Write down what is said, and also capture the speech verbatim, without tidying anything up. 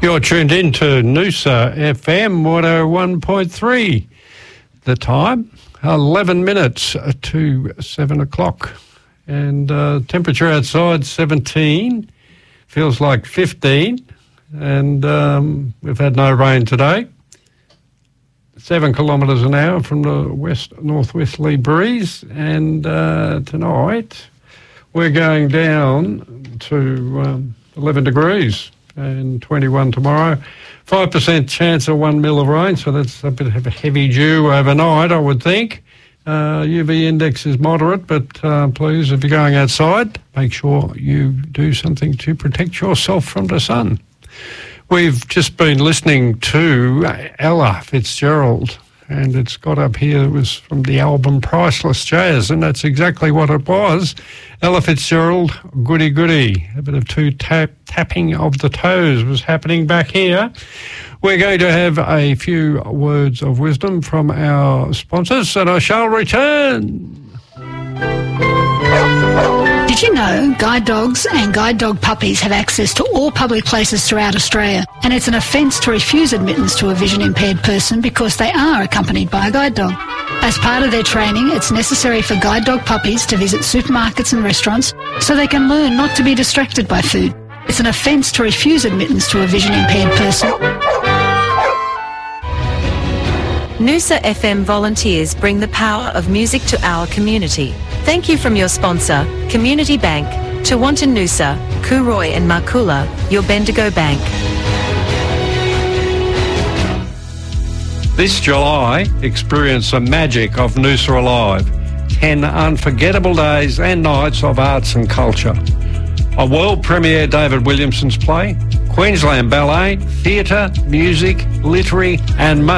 You're tuned in to Noosa F M one oh one point three. The time, eleven minutes to seven o'clock. And uh, temperature outside, seventeen. Feels like fifteen. And um, we've had no rain today. Seven kilometres an hour from the west northwesterly breeze. And uh, tonight we're going down to um, eleven degrees. And twenty-one tomorrow. five percent chance of one mil of rain, so that's a bit of a heavy dew overnight, I would think. Uh, U V index is moderate, but uh, please, if you're going outside, make sure you do something to protect yourself from the sun. We've just been listening to Ella Fitzgerald, and it's got up here, it was from the album Priceless Jazz, and that's exactly what it was. Ella Fitzgerald, Goody Goody. A bit of two tap, tapping of the toes was happening back here. We're going to have a few words of wisdom from our sponsors, and I shall return. Did you know guide dogs and guide dog puppies have access to all public places throughout Australia, and it's an offence to refuse admittance to a vision impaired person because they are accompanied by a guide dog? As part of their training, it's necessary for guide dog puppies to visit supermarkets and restaurants so they can learn not to be distracted by food. It's an offence to refuse admittance to a vision impaired person. Noosa F M volunteers bring the power of music to our community. Thank you from your sponsor, Community Bank, Tewantin Noosa, Cooroy and Markula, your Bendigo Bank. This July, experience the magic of Noosa Alive. Ten unforgettable days and nights of arts and culture. A world premiere David Williamson's play, Queensland Ballet, theatre, music, literary and much